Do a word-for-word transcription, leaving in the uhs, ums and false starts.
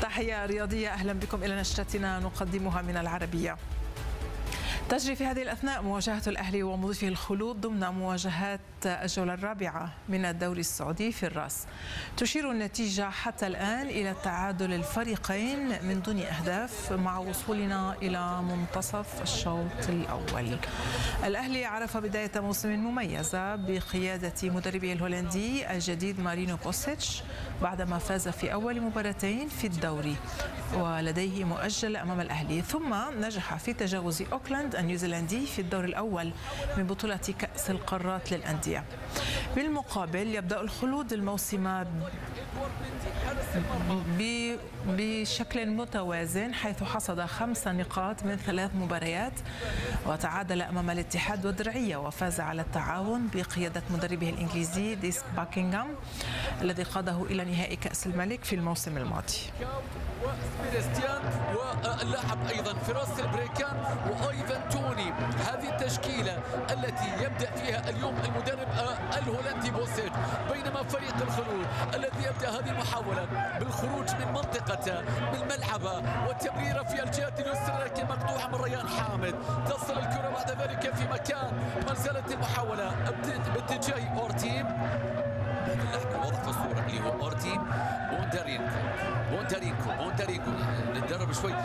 تحية رياضية، أهلا بكم إلى نشرتنا نقدمها من العربية. تجري في هذه الأثناء مواجهة الأهلي ومضيفه الخلود ضمن مواجهات الجولة الرابعة من الدوري السعودي في الراس. تشير النتيجة حتى الآن إلى تعادل الفريقين من دون أهداف مع وصولنا إلى منتصف الشوط الأول. الأهلي عرف بداية موسم مميزة بقيادة مدربه الهولندي الجديد مارينو بوسيتش بعدما فاز في أول مباراتين في الدوري ولديه مؤجل أمام الأهلي، ثم نجح في تجاوز أوكلاند النيوزيلندي في الدور الأول من بطولة كأس القارات للأندية. بالمقابل يبدأ الخلود الموسم بشكل متوازن، حيث حصد خمس نقاط من ثلاث مباريات وتعادل أمام الاتحاد والدرعية وفاز على التعاون بقيادة مدربه الإنجليزي ديس باكنغهام الذي قاده إلى نهائي كأس الملك في الموسم الماضي. واللاعب أيضا فراس البريكان وأيفان توني، هذه التشكيلة التي يبدأ فيها اليوم المدرب الهولندي بوسيتش، بينما فريق الخلود الذي يبدأ هذه المحاولة بالخروج من منطقته بالملعب والتمريرة في الجهة اليسرى لكن مقطوعة من ريان حامد. تصل الكرة بعد ذلك في مكان ما زالت المحاولة باتجاه أورتيم. اللحظة واضح في الصورة اللي هو أورتيم بوندارينكو بوندارينكو بوندارينكو نتدرب شوي